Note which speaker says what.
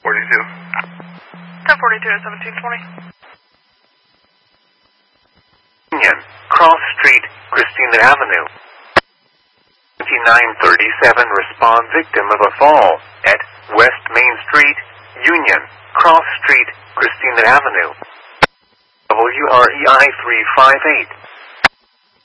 Speaker 1: 1042 to 1720.
Speaker 2: Union, Cross Street, Christina Avenue. 2937, respond victim of a fall at West Main Street, Union, Cross Street, Christina Avenue. WREI 358.